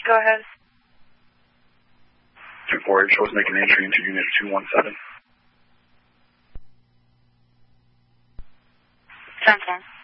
Go ahead. 248 shows making entry into Unit 217. 10-10.